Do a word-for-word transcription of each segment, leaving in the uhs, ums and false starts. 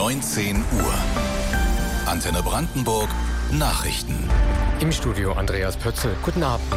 neunzehn Uhr. Antenne Brandenburg Nachrichten. Im Studio Andreas Pötzl. Guten Abend.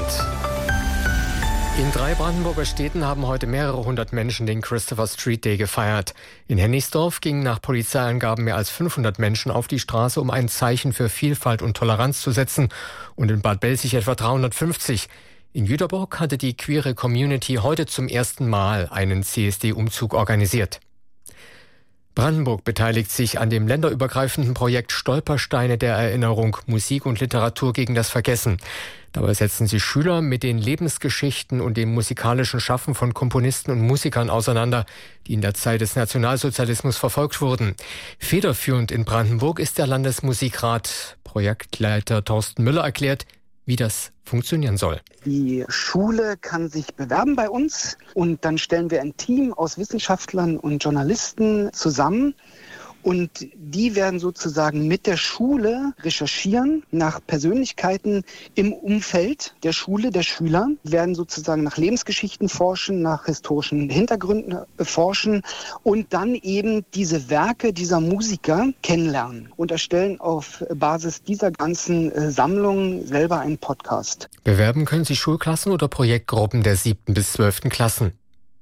In drei Brandenburger Städten haben heute mehrere hundert Menschen den Christopher Street Day gefeiert. In Hennigsdorf gingen nach Polizeiangaben mehr als fünfhundert Menschen auf die Straße, um ein Zeichen für Vielfalt und Toleranz zu setzen, und in Bad Belzig etwa dreihundertfünfzig. In Jüterbock hatte die queere Community heute zum ersten Mal einen C S D-Umzug organisiert. Brandenburg beteiligt sich an dem länderübergreifenden Projekt Stolpersteine der Erinnerung, Musik und Literatur gegen das Vergessen. Dabei setzen sich Schüler mit den Lebensgeschichten und dem musikalischen Schaffen von Komponisten und Musikern auseinander, die in der Zeit des Nationalsozialismus verfolgt wurden. Federführend in Brandenburg ist der Landesmusikrat. Projektleiter Thorsten Müller erklärt, wie das funktionieren soll. Die Schule kann sich bewerben bei uns und dann stellen wir ein Team aus Wissenschaftlern und Journalisten zusammen. Und die werden sozusagen mit der Schule recherchieren nach Persönlichkeiten im Umfeld der Schule, der Schüler, werden sozusagen nach Lebensgeschichten forschen, nach historischen Hintergründen forschen und dann eben diese Werke dieser Musiker kennenlernen und erstellen auf Basis dieser ganzen Sammlung selber einen Podcast. Bewerben können sich Schulklassen oder Projektgruppen der siebten bis zwölften Klassen.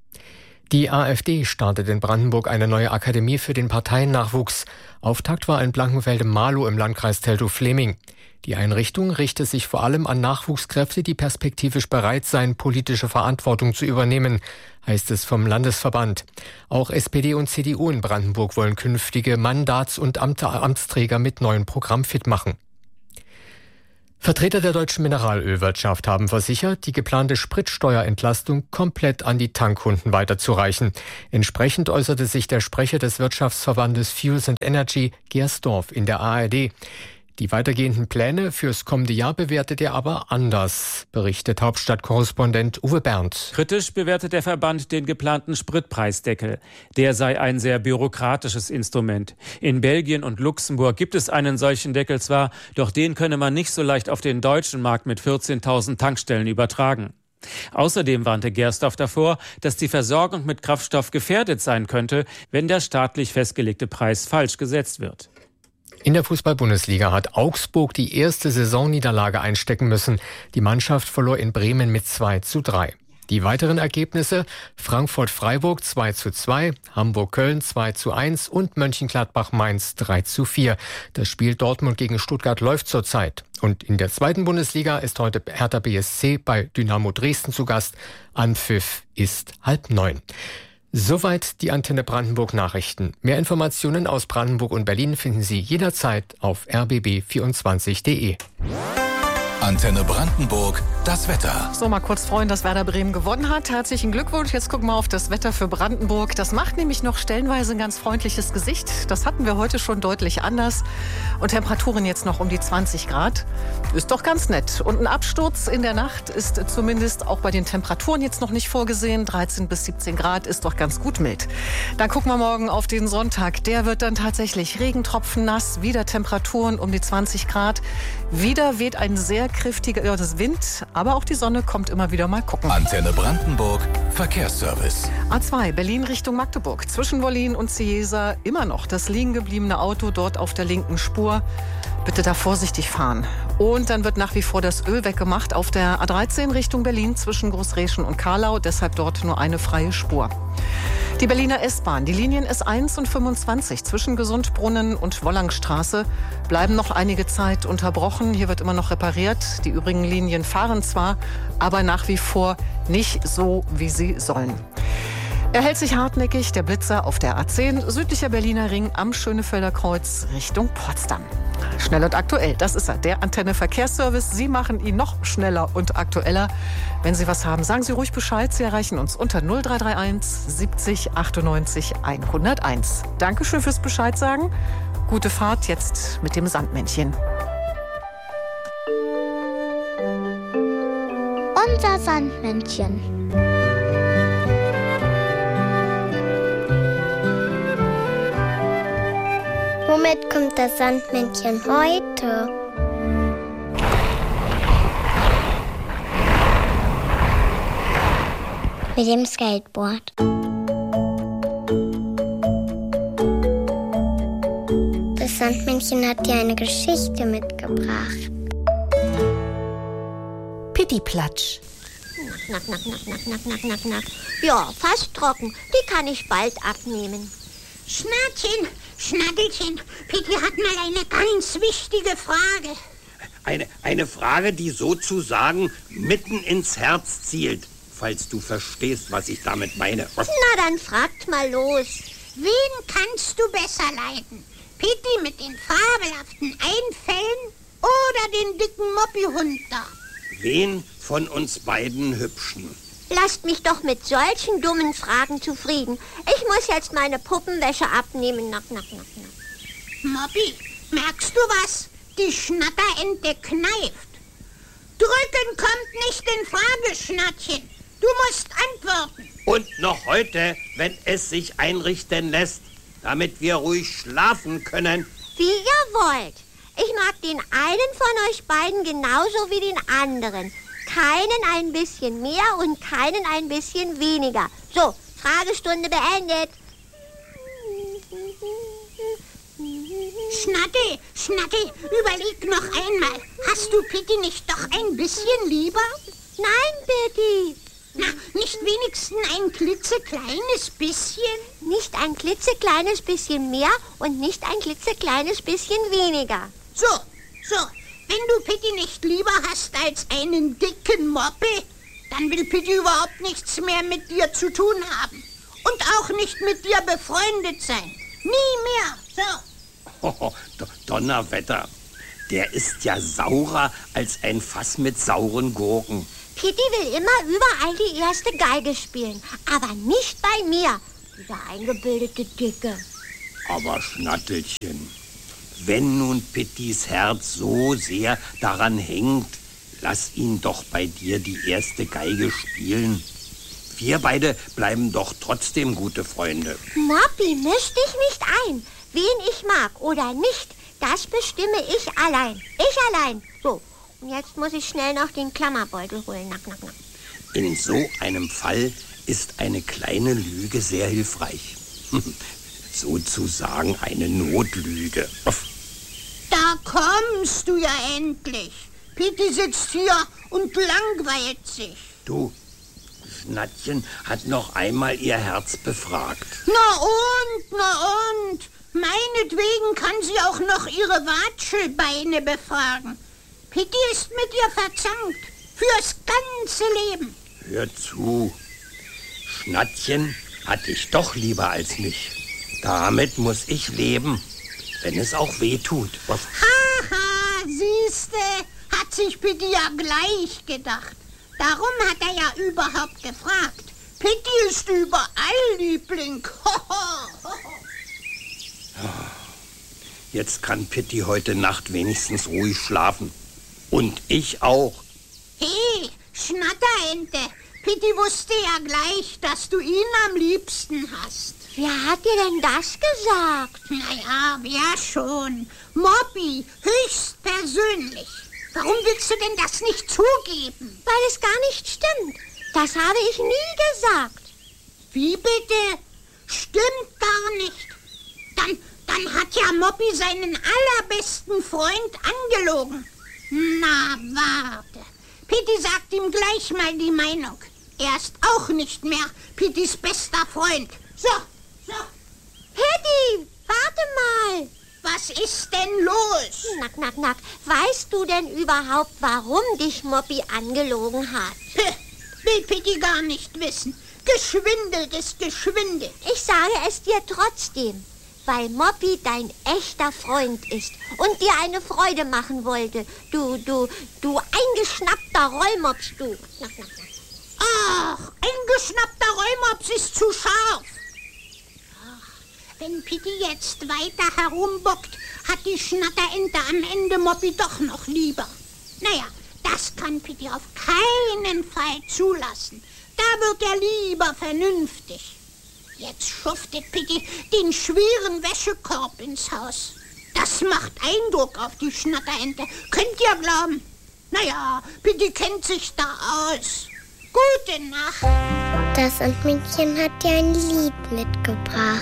Die AfD startet in Brandenburg eine neue Akademie für den Parteiennachwuchs. Auftakt war in Blankenfelde-Marlow im Landkreis Teltow-Fläming. Die Einrichtung richtet sich vor allem an Nachwuchskräfte, die perspektivisch bereit seien, politische Verantwortung zu übernehmen, heißt es vom Landesverband. Auch S P D und C D U in Brandenburg wollen künftige Mandats- und Amt- Amtsträger mit neuem Programm fit machen. Vertreter der deutschen Mineralölwirtschaft haben versichert, die geplante Spritsteuerentlastung komplett an die Tankkunden weiterzureichen. Entsprechend äußerte sich der Sprecher des Wirtschaftsverbandes Fuels and Energy, Gersdorf, in der A R D. Die weitergehenden Pläne fürs kommende Jahr bewertet er aber anders, berichtet Hauptstadtkorrespondent Uwe Berndt. Kritisch bewertet der Verband den geplanten Spritpreisdeckel. Der sei ein sehr bürokratisches Instrument. In Belgien und Luxemburg gibt es einen solchen Deckel zwar, doch den könne man nicht so leicht auf den deutschen Markt mit vierzehntausend Tankstellen übertragen. Außerdem warnte Gersdorf davor, dass die Versorgung mit Kraftstoff gefährdet sein könnte, wenn der staatlich festgelegte Preis falsch gesetzt wird. In der Fußball-Bundesliga hat Augsburg die erste Saisonniederlage einstecken müssen. Die Mannschaft verlor in Bremen mit zwei zu drei. Die weiteren Ergebnisse: Frankfurt-Freiburg zwei zu zwei, Hamburg-Köln zwei zu eins und Mönchengladbach-Mainz drei zu vier. Das Spiel Dortmund gegen Stuttgart läuft zurzeit. Und in der zweiten Bundesliga ist heute Hertha B S C bei Dynamo Dresden zu Gast. Anpfiff ist halb neun. Soweit die Antenne Brandenburg Nachrichten. Mehr Informationen aus Brandenburg und Berlin finden Sie jederzeit auf r b b vierundzwanzig punkt d e. Antenne Brandenburg, das Wetter. So, mal kurz freuen, dass Werder Bremen gewonnen hat. Herzlichen Glückwunsch. Jetzt gucken wir auf das Wetter für Brandenburg. Das macht nämlich noch stellenweise ein ganz freundliches Gesicht. Das hatten wir heute schon deutlich anders. Und Temperaturen jetzt noch um die zwanzig Grad. Ist doch ganz nett. Und ein Absturz in der Nacht ist zumindest auch bei den Temperaturen jetzt noch nicht vorgesehen. dreizehn bis siebzehn Grad ist doch ganz gut mild. Dann gucken wir morgen auf den Sonntag. Der wird dann tatsächlich Regentropfen nass. Wieder Temperaturen um die zwanzig Grad. Wieder weht ein sehr kräftiger ja, das Wind, aber auch die Sonne kommt immer wieder mal gucken. Antenne Brandenburg, Verkehrsservice. A zwei, Berlin Richtung Magdeburg. Zwischen Wollin und Ciesa immer noch das liegen gebliebene Auto dort auf der linken Spur. Bitte da vorsichtig fahren. Und dann wird nach wie vor das Öl weggemacht auf der A dreizehn Richtung Berlin zwischen Großreschen und Karlau. Deshalb dort nur eine freie Spur. Die Berliner S-Bahn, die Linien S eins und fünfundzwanzig zwischen Gesundbrunnen und Wollangstraße bleiben noch einige Zeit unterbrochen. Hier wird immer noch repariert. Die übrigen Linien fahren zwar, aber nach wie vor nicht so, wie sie sollen. Er hält sich hartnäckig, der Blitzer auf der A zehn, südlicher Berliner Ring am Schönefelder Kreuz Richtung Potsdam. Schnell und aktuell, das ist er, der Antenne Verkehrsservice. Sie machen ihn noch schneller und aktueller. Wenn Sie was haben, sagen Sie ruhig Bescheid. Sie erreichen uns unter null drei drei eins siebzig achtundneunzig hunderteins. Dankeschön fürs Bescheid sagen. Gute Fahrt jetzt mit dem Sandmännchen. Unser Sandmännchen. Womit kommt das Sandmännchen heute? Mit dem Skateboard. Das Sandmännchen hat dir eine Geschichte mitgebracht. Pittiplatsch. Knack, knack, knack, knack, knack, knack, knack, knack. Ja, fast trocken. Die kann ich bald abnehmen. Schnattchen, Schnattelchen, Pitti hat mal eine ganz wichtige Frage. Eine, eine Frage, die sozusagen mitten ins Herz zielt, falls du verstehst, was ich damit meine. Na, dann fragt mal los. Wen kannst du besser leiden? Pitti mit den fabelhaften Einfällen oder den dicken Moppihund da? Wen von uns beiden Hübschen? Lasst mich doch mit solchen dummen Fragen zufrieden. Ich muss jetzt meine Puppenwäsche abnehmen. Nack, nack, nack, nack. Moppi, merkst du was? Die Schnatterente kneift. Drücken kommt nicht in Frage, Schnattchen. Du musst antworten. Und noch heute, wenn es sich einrichten lässt, damit wir ruhig schlafen können. Wie ihr wollt. Ich mag den einen von euch beiden genauso wie den anderen. Keinen ein bisschen mehr und keinen ein bisschen weniger. So, Fragestunde beendet. Schnattel, Schnattel, überleg noch einmal. Hast du Pitti nicht doch ein bisschen lieber? Nein, Pitti. Na, nicht wenigstens ein klitzekleines bisschen? Nicht ein klitzekleines bisschen mehr und nicht ein klitzekleines bisschen weniger. So, so. Wenn du Pitti nicht lieber hast als einen dicken Moppel, dann will Pitti überhaupt nichts mehr mit dir zu tun haben. Und auch nicht mit dir befreundet sein. Nie mehr. So. Oh, Donnerwetter. Der ist ja saurer als ein Fass mit sauren Gurken. Pitti will immer überall die erste Geige spielen, aber nicht bei mir, dieser eingebildete Dicke. Aber Schnattelchen, wenn nun Pittis Herz so sehr daran hängt, lass ihn doch bei dir die erste Geige spielen. Wir beide bleiben doch trotzdem gute Freunde. Moppi, misch dich nicht ein. Wen ich mag oder nicht, das bestimme ich allein. Ich allein. So, und jetzt muss ich schnell noch den Klammerbeutel holen. Nack, nack, nack. In so einem Fall ist eine kleine Lüge sehr hilfreich. Sozusagen eine Notlüge. Da kommst du ja endlich. Pitti sitzt hier und langweilt sich. Du, Schnattchen hat noch einmal ihr Herz befragt. Na und, na und. Meinetwegen kann sie auch noch ihre Watschelbeine befragen. Pitti ist mit ihr verzankt. Fürs ganze Leben. Hör zu. Schnattchen hat dich doch lieber als mich. Damit muss ich leben, wenn es auch weh tut. Haha, siehste, hat sich Pitti ja gleich gedacht. Darum hat er ja überhaupt gefragt. Pitti ist überall Liebling. Jetzt kann Pitti heute Nacht wenigstens ruhig schlafen. Und ich auch. Hey, Schnatterente, Pitti wusste ja gleich, dass du ihn am liebsten hast. Wer hat dir denn das gesagt? Naja, wer schon? Moppi, höchstpersönlich. Warum willst du denn das nicht zugeben? Weil es gar nicht stimmt. Das habe ich nie gesagt. Wie bitte? Stimmt gar nicht. Dann, dann hat ja Moppi seinen allerbesten Freund angelogen. Na, warte. Pitti sagt ihm gleich mal die Meinung. Er ist auch nicht mehr Pittis bester Freund. So, so. Pitti, warte mal. Was ist denn los? Nack, nack, nack. Weißt du denn überhaupt, warum dich Moppi angelogen hat? Will Pitti gar nicht wissen. Geschwindelt ist geschwindelt. Ich sage es dir trotzdem, weil Moppi dein echter Freund ist und dir eine Freude machen wollte. Du, du, du eingeschnappter Rollmops, du. Nack, nack, nack. Ach, ein geschnappter Rollmops ist zu scharf. Ach, wenn Pitti jetzt weiter herumbockt, hat die Schnatterente am Ende Moppi doch noch lieber. Naja, das kann Pitti auf keinen Fall zulassen. Da wird er lieber vernünftig. Jetzt schuftet Pitti den schweren Wäschekorb ins Haus. Das macht Eindruck auf die Schnatterente. Könnt ihr glauben? Naja, Pitti kennt sich da aus. Gute Nacht. Das Sandmännchen hat dir ein Lied mitgebracht.